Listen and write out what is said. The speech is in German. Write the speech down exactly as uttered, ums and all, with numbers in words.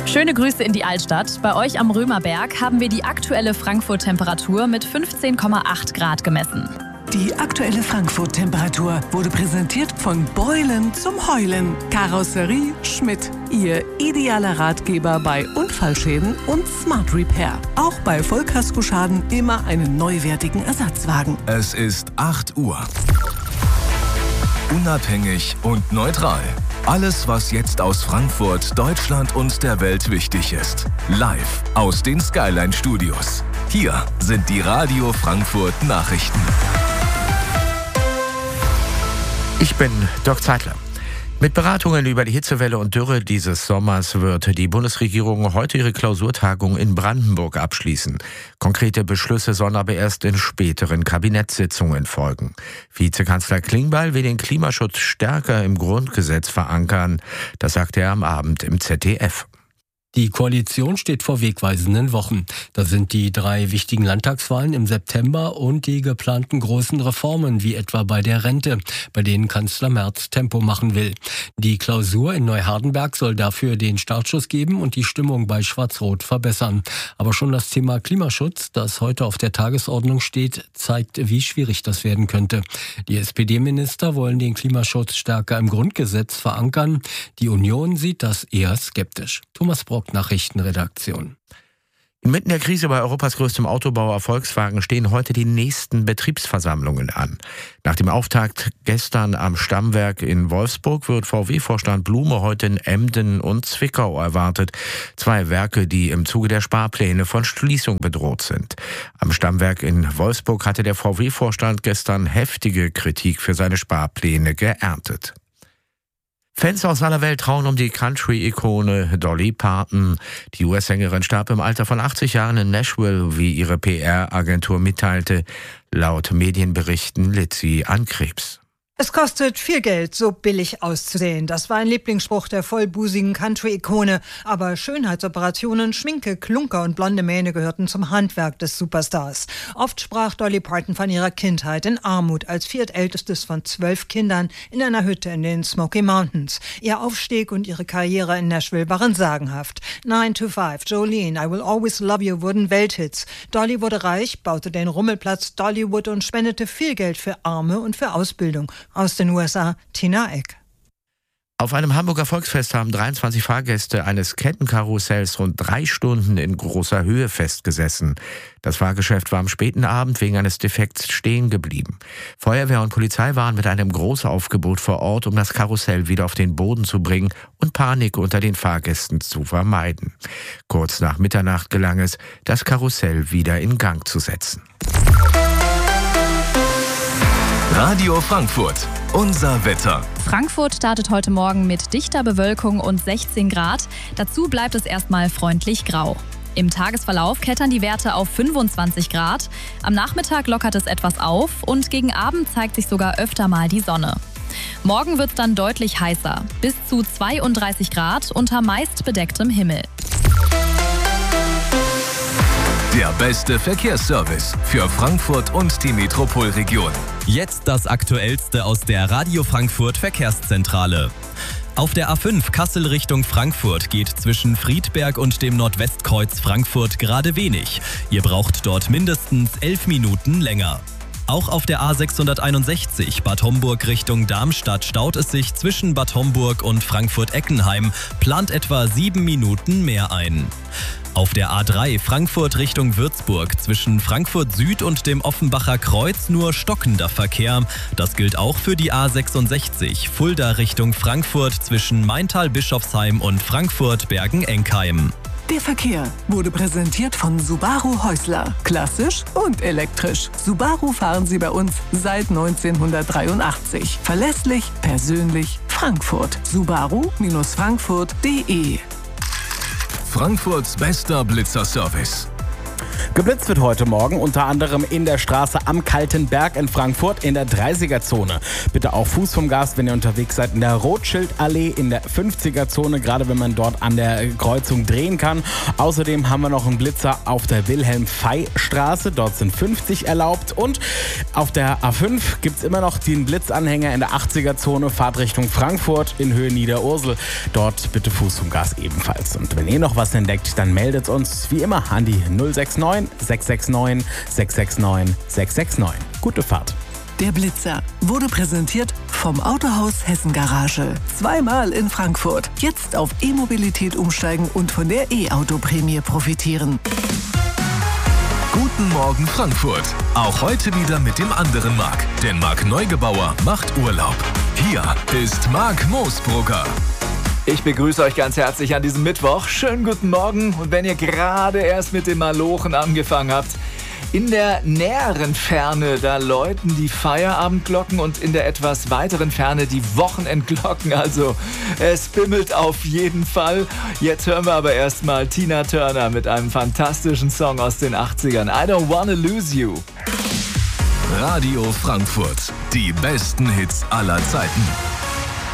Schöne Grüße in die Altstadt. Bei euch am Römerberg haben wir die aktuelle Frankfurt-Temperatur mit fünfzehn Komma acht Grad gemessen. Die aktuelle Frankfurt-Temperatur wurde präsentiert von Beulen zum Heulen. Karosserie Schmidt, Ihr idealer Ratgeber bei Unfallschäden und Smart Repair. Auch bei Vollkaskoschaden immer einen neuwertigen Ersatzwagen. Es ist acht Uhr. Unabhängig und neutral. Alles, was jetzt aus Frankfurt, Deutschland und der Welt wichtig ist. Live aus den Skyline Studios. Hier sind die Radio Frankfurt Nachrichten. Ich bin Dirk Zeitler. Mit Beratungen über die Hitzewelle und Dürre dieses Sommers wird die Bundesregierung heute ihre Klausurtagung in Brandenburg abschließen. Konkrete Beschlüsse sollen aber erst in späteren Kabinettssitzungen folgen. Vizekanzler Klingbeil will den Klimaschutz stärker im Grundgesetz verankern. Das sagte er am Abend im Z D F. Die Koalition steht vor wegweisenden Wochen. Das sind die drei wichtigen Landtagswahlen im September und die geplanten großen Reformen, wie etwa bei der Rente, bei denen Kanzler Merz Tempo machen will. Die Klausur in Neuhardenberg soll dafür den Startschuss geben und die Stimmung bei Schwarz-Rot verbessern. Aber schon das Thema Klimaschutz, das heute auf der Tagesordnung steht, zeigt, wie schwierig das werden könnte. Die S P D-Minister wollen den Klimaschutz stärker im Grundgesetz verankern. Die Union sieht das eher skeptisch. Thomas Brock, Nachrichtenredaktion. Inmitten der Krise bei Europas größtem Autobauer Volkswagen stehen heute die nächsten Betriebsversammlungen an. Nach dem Auftakt gestern am Stammwerk in Wolfsburg wird V W-Vorstand Blume heute in Emden und Zwickau erwartet. Zwei Werke, die im Zuge der Sparpläne von Schließung bedroht sind. Am Stammwerk in Wolfsburg hatte der V W-Vorstand gestern heftige Kritik für seine Sparpläne geerntet. Fans aus aller Welt trauen um die Country-Ikone Dolly Parton. Die U S-Sängerin starb im Alter von achtzig Jahren in Nashville, wie ihre P R-Agentur mitteilte. Laut Medienberichten litt sie an Krebs. Es kostet viel Geld, so billig auszusehen. Das war ein Lieblingsspruch der vollbusigen Country-Ikone. Aber Schönheitsoperationen, Schminke, Klunker und blonde Mähne gehörten zum Handwerk des Superstars. Oft sprach Dolly Parton von ihrer Kindheit in Armut als viertältestes von zwölf Kindern in einer Hütte in den Smoky Mountains. Ihr Aufstieg und ihre Karriere in Nashville waren sagenhaft. nine to five, Jolene, I Will Always Love You wurden Welthits. Dolly wurde reich, baute den Rummelplatz Dollywood und spendete viel Geld für Arme und für Ausbildung. Aus den U S A, Tina Eck. Auf einem Hamburger Volksfest haben dreiundzwanzig Fahrgäste eines Kettenkarussells rund drei Stunden in großer Höhe festgesessen. Das Fahrgeschäft war am späten Abend wegen eines Defekts stehen geblieben. Feuerwehr und Polizei waren mit einem Großaufgebot vor Ort, um das Karussell wieder auf den Boden zu bringen und Panik unter den Fahrgästen zu vermeiden. Kurz nach Mitternacht gelang es, das Karussell wieder in Gang zu setzen. Radio Frankfurt, unser Wetter. Frankfurt startet heute Morgen mit dichter Bewölkung und sechzehn Grad. Dazu bleibt es erstmal freundlich grau. Im Tagesverlauf klettern die Werte auf fünfundzwanzig Grad. Am Nachmittag lockert es etwas auf und gegen Abend zeigt sich sogar öfter mal die Sonne. Morgen wird es dann deutlich heißer, bis zu zweiunddreißig Grad unter meist bedecktem Himmel. Der beste Verkehrsservice für Frankfurt und die Metropolregion. Jetzt das Aktuellste aus der Radio Frankfurt Verkehrszentrale. Auf der A fünf Kassel Richtung Frankfurt geht zwischen Friedberg und dem Nordwestkreuz Frankfurt gerade wenig. Ihr braucht dort mindestens elf Minuten länger. Auch auf der A sechshunderteinundsechzig Bad Homburg Richtung Darmstadt staut es sich zwischen Bad Homburg und Frankfurt-Eckenheim, plant etwa sieben Minuten mehr ein. Auf der A drei Frankfurt Richtung Würzburg zwischen Frankfurt Süd und dem Offenbacher Kreuz nur stockender Verkehr. Das gilt auch für die A sechsundsechzig Fulda Richtung Frankfurt zwischen Maintal-Bischofsheim und Frankfurt-Bergen-Enkheim. Der Verkehr wurde präsentiert von Subaru Häusler. Klassisch und elektrisch. Subaru fahren Sie bei uns seit neunzehnhundertdreiundachtzig. Verlässlich, persönlich, Frankfurt. Subaru Frankfurt punkt de. Frankfurts bester Blitzerservice. Geblitzt wird heute Morgen unter anderem in der Straße am Kalten Berg in Frankfurt in der dreißiger-Zone. Bitte auch Fuß vom Gas, wenn ihr unterwegs seid, in der Rothschildallee in der fünfziger-Zone, gerade wenn man dort an der Kreuzung drehen kann. Außerdem haben wir noch einen Blitzer auf der Wilhelm-Fey-Straße, dort sind fünfzig erlaubt. Und auf der A fünf gibt es immer noch den Blitzanhänger in der achtziger-Zone, Fahrtrichtung Frankfurt in Höhe Niederursel. Dort bitte Fuß vom Gas ebenfalls. Und wenn ihr noch was entdeckt, dann meldet uns wie immer an die null sechs neun sechs sechs neun sechs sechs neun sechs sechs neun. Gute Fahrt. Der Blitzer wurde präsentiert vom Autohaus Hessen Garage. Zweimal in Frankfurt. Jetzt auf E-Mobilität umsteigen und von der E-Auto-Prämie profitieren. Guten Morgen Frankfurt. Auch heute wieder mit dem anderen Marc. Denn Marc Neugebauer macht Urlaub. Hier ist Marc Moosbrugger. Ich begrüße euch ganz herzlich an diesem Mittwoch. Schönen guten Morgen. Und wenn ihr gerade erst mit dem Malochen angefangen habt, in der näheren Ferne, da läuten die Feierabendglocken und in der etwas weiteren Ferne die Wochenendglocken. Also es bimmelt auf jeden Fall. Jetzt hören wir aber erstmal Tina Turner mit einem fantastischen Song aus den achtzigern. I don't wanna lose you. Radio Frankfurt. Die besten Hits aller Zeiten.